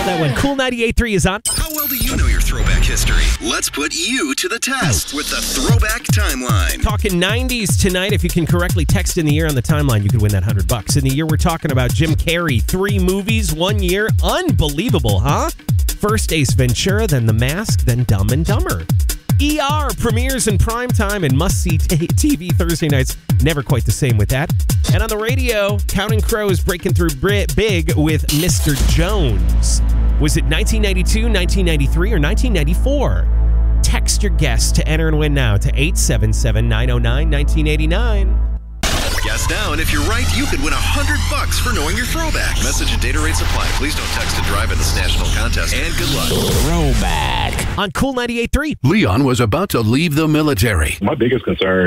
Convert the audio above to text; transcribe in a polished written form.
that one. Cool 98.3 is on. How well do you know your throwback history? Let's put you to the test with the Throwback Timeline. Talking 90s tonight. If you can correctly text in the year on the timeline, you could win that $100. In the year we're talking about Jim Carrey. 3 movies, 1 year. Unbelievable, huh? First Ace Ventura, then The Mask, then Dumb and Dumber. ER premieres in primetime and must-see TV Thursday nights. Never quite the same with that. And on the radio, Counting Crows breaking through big with Mr. Jones. Was it 1992, 1993, or 1994? Text your guess to enter and win now to 877-909-1989. Guess now, and if you're right, you could win $100 for knowing your throwback. Message and data rates apply. Please don't text to drive in this national contest. And good luck. Throwback on Cool 98.3. Leon was about to leave the military. My biggest concern